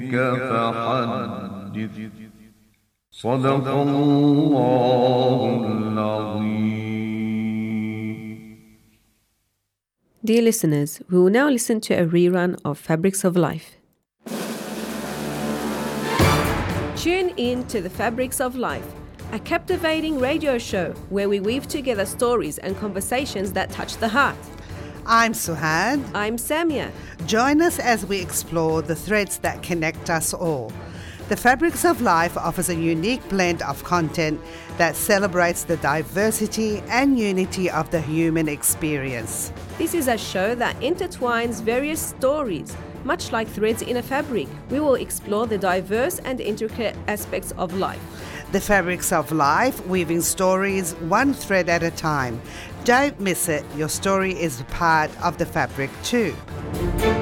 فحدث صدق الله العظيم. Dear listeners, we will now listen to a rerun of Fabrics of Life. Tune in to the Fabrics of Life, a captivating radio show where we weave together stories and conversations that touch the heart. I'm Suhad. I'm Samia. Join us as we explore the threads that connect us all. The Fabrics of Life offers a unique blend of content that celebrates the diversity and unity of the human experience. This is a show that intertwines various stories. Much like threads in a fabric, we will explore the diverse and intricate aspects of life. The Fabrics of Life, weaving stories one thread at a time. Don't miss it. Your story is part of the fabric too.